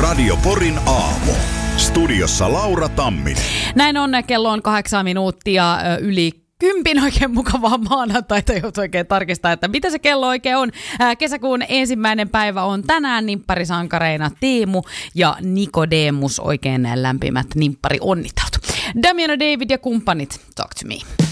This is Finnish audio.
Radio Porin aamu. Studiossa Laura Tamminen. Näin on, kello on 8 minuuttia yli 10, oikein mukavaa maanantaita, joutuu oikein tarkistaa, että mitä se kello oikein on. Kesäkuun 1. päivä on tänään nimpparisankareina Teemu ja Nikodemus, oikein lämpimät nimppari onnittelut. Damiano David ja kumppanit, talk to me.